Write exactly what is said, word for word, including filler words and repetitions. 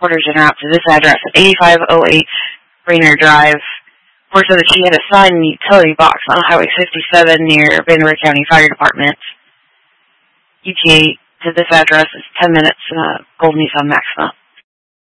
orders en route to this address at eighty-five oh eight Rainier Drive. Report said that she had a signed utility box on Highway fifty-seven near Vanderbilt County Fire Department. E T A to this address is ten minutes, uh, Gold Nissan Maxima.